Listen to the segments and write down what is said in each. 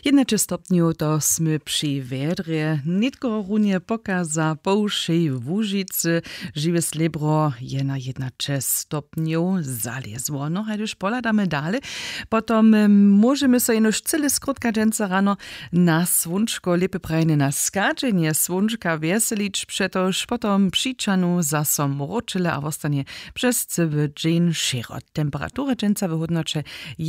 11 stopniów to sme przy wiedrze, nitko runie pokaza pouszej w Łużycy, żywe slebro je na 11 stopniów zalezło. No, a już poladamy dalej, potom możemy sobie już cyle skrótka dżęca rano na słonczko, lepiej prajne na skaczenie słonczka weselić, przetoż potom przyczanu zaso mroczyle, a wostanie przez cały dzień szero. Temperatura dżęca wyhodnocze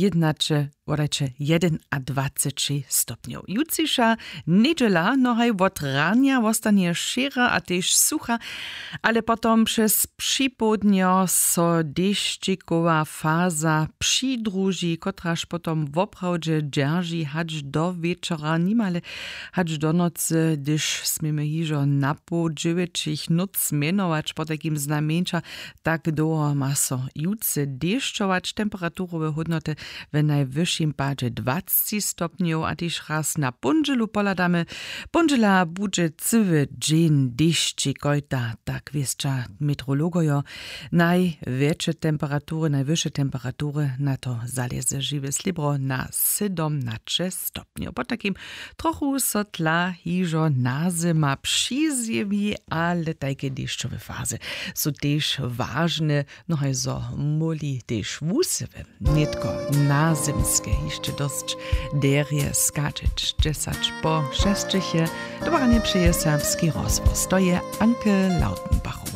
1 a 20 stopniów. Jutrzejsza niedziela, no haj od rania wostanie szera a też sucha, ale potom przez przypołudnio so deszczykowa faza przydruži, kotraż potom w oprawdzie dzierży hacz do wieczora, nimale hacz do nocy, gdyż smiemy hiżo napodziewiczych noc mianować po takim znamieńcza, tak do maso jutce deszczować. Temperaturowe hodnoty w najwyższym padzie 20 stopniów, a też raz na pondzielu poladamy. Pondziela bude cywy dzień deszczykojta, tak wieszcza meteorologojo. Najwyższe temperatury na to zaleze żywe slibro na 17 stopniów. Po takim trochu sotla hiżo na zima przyzjewi, ale takie deszczowe fazy są też ważne, no haj zo moli też wusywy, nitko na zimskie jeszcze dość derje skaczeć, 10 po 6. Dobranie przyje serbski rozwoz. To je Anke Lautenbachowa.